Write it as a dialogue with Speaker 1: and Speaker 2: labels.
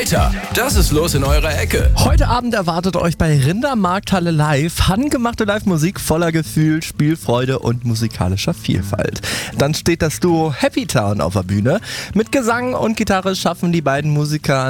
Speaker 1: Peter, das ist los in eurer Ecke.
Speaker 2: Heute Abend erwartet euch bei Rindermarkthalle Live handgemachte Live-Musik voller Gefühl, Spielfreude und musikalischer Vielfalt. Dann steht das Duo Happy Town auf der Bühne. Mit Gesang und Gitarre schaffen die beiden Musiker